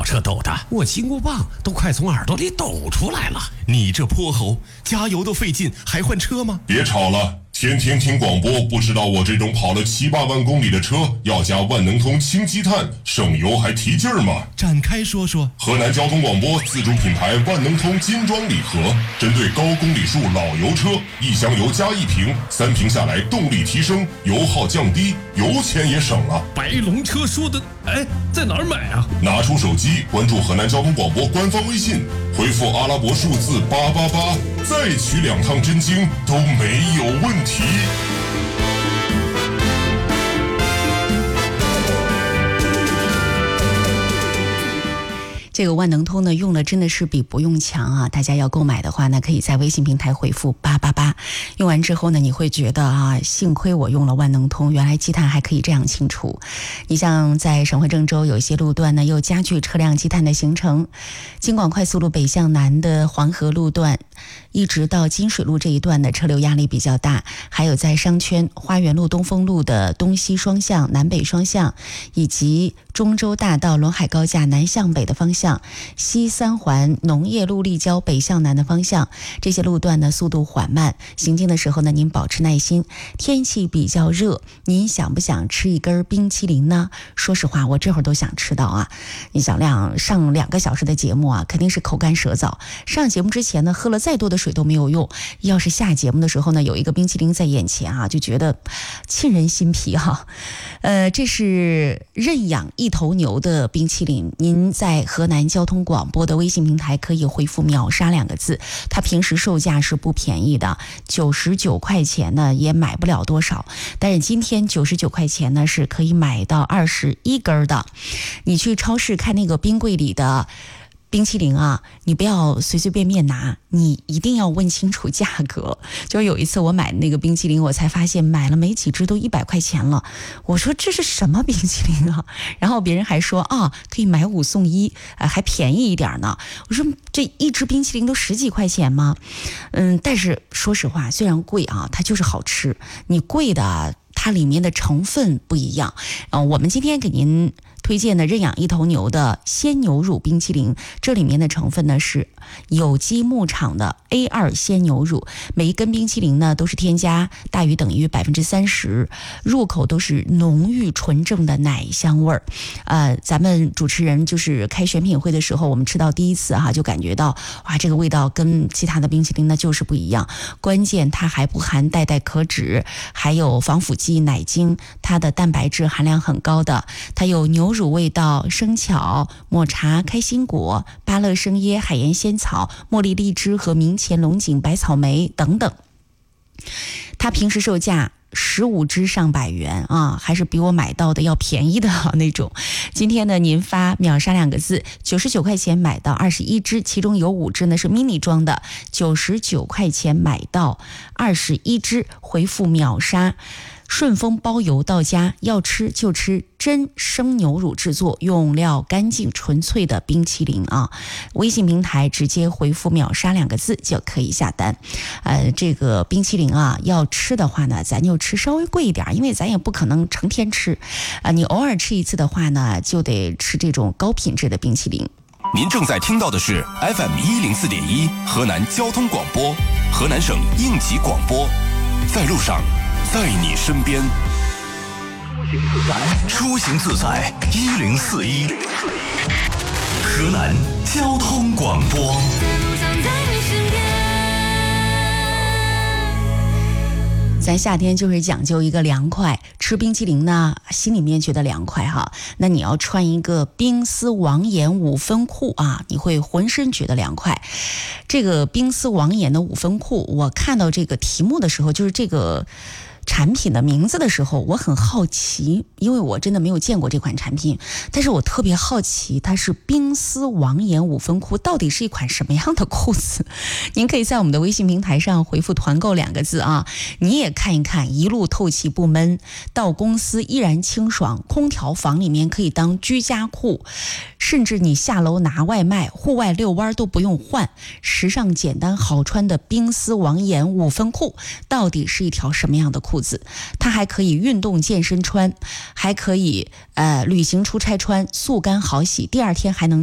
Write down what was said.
车抖的，我金箍棒都快从耳朵里抖出来了。 你这泼猴，加油都费劲，还换车吗？ 别吵了，天天听广播，不知道我这种跑了7、8万公里的车要加万能通氢积碳，省油还提劲儿吗？ 展开说说。 河南交通广播自主品牌万能通金装礼盒，针对高公里数老油车，1箱油加1瓶，3瓶下来动力提升，油耗降低，油钱也省了。 白龙车说的，在哪儿买啊？ 拿出手机关注河南交通广播官方微信，回复阿拉伯数字888，再取2趟真经都没有问题。 这个万能通呢，用了真的是比不用强啊！大家要购买的话呢，可以在微信平台回复888，用完之后呢，你会觉得啊，幸亏我用了万能通，原来积碳还可以这样清除。你像在省会郑州有一些路段呢，又加剧车辆积碳的形成，京广快速路北向南的黄河路段，一直到金水路这一段的车流压力比较大，还有在商圈花园路、东风路的东西双向、南北双向，以及中州大道陇海高架南向北的方向，西三环农业路立交北向南的方向，这些路段呢速度缓慢，行进的时候呢您保持耐心。天气比较热，您想不想吃一根冰淇淋呢？说实话，我这会儿都想吃到啊！你想上2个小时的节目啊，肯定是口干舌燥。上节目之前呢，喝了再多的水都没有用，要是下节目的时候呢，有一个冰淇淋在眼前啊，就觉得沁人心脾哈。这是认养一头牛的冰淇淋，您在河南交通广播的微信平台可以回复秒杀2个字，它平时售价是不便宜的，99块钱呢也买不了多少，但是今天99块钱呢是可以买到21根的。你去超市看那个冰柜里的冰淇淋啊，你不要随随便便拿，你一定要问清楚价格。就有一次我买那个冰淇淋，我才发现买了没几只都100块钱了。我说这是什么冰淇淋啊？然后别人还说啊，可以买5送1，还便宜一点呢。我说这一只冰淇淋都10几块钱吗？但是说实话，虽然贵啊，它就是好吃。你贵的，它里面的成分不一样。我们今天给您推荐的认养一头牛的鲜牛乳冰淇淋，这里面的成分呢是有机牧场的 A2 鲜牛乳，每一根冰淇淋呢都是添加大于等于 30%， 入口都是浓郁纯正的奶香味儿。咱们主持人就是开选品会的时候，我们吃到第一次就感觉到哇，这个味道跟其他的冰淇淋呢就是不一样。关键它还不含代可脂，还有防腐剂奶精，它的蛋白质含量很高的，它有牛乳味道、生巧、抹茶、开心果、芭乐生椰、海盐仙草、茉莉荔枝和明前龙井白草莓等等。它平时售价15支上100元啊，还是比我买到的要便宜的那种。今天呢，您发秒杀2个字，99块钱买到21支，其中有5支呢是 mini 装的，99块钱买到21支，回复秒杀。顺丰包邮到家，要吃就吃真生牛乳制作，用料干净纯粹的冰淇淋啊！微信平台直接回复秒杀2个字就可以下单。这个冰淇淋啊，要吃的话呢，咱就吃稍微贵一点，因为咱也不可能成天吃你偶尔吃一次的话呢，就得吃这种高品质的冰淇淋。 您正在听到的是 FM104.1 河南交通广播，河南省应急广播，在路上，在你身边，出行自在1041，河南交通广播。 咱夏天就是讲究一个凉快，吃冰淇淋呢，心里面觉得凉快哈。那你要穿一个冰丝网眼5分裤啊，你会浑身觉得凉快。这个冰丝网眼的5分裤，我看到这个题目的时候，就是这个产品的名字的时候，我很好奇，因为我真的没有见过这款产品，但是我特别好奇它是冰丝网眼5分裤到底是一款什么样的裤子。您可以在我们的微信平台上回复团购2个字啊，你也看一看，一路透气不闷，到公司依然清爽，空调房里面可以当居家裤，甚至你下楼拿外卖、户外遛弯都不用换。时尚简单好穿的冰丝网眼5分裤到底是一条什么样的裤子？它还可以运动健身穿，还可以旅行出差穿，速干好洗，第2天还能